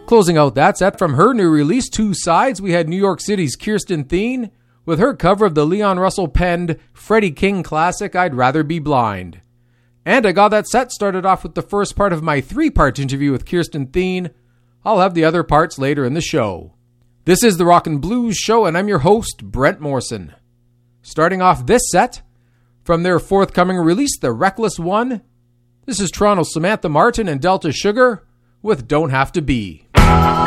Closing out that set from her new release, Two Sides, we had New York City's Kirsten Thien with her cover of the Leon Russell-penned Freddie King classic, I'd Rather Be Blind. And I got that set started off with the first part of my 3-part interview with Kirsten Thien. I'll have the other parts later in the show. This is the Rock and Blues Show, and I'm your host, Brent Morrison. Starting off this set, from their forthcoming release, The Reckless One, this is Toronto's Samantha Martin and Delta Sugar with Don't Have to Be.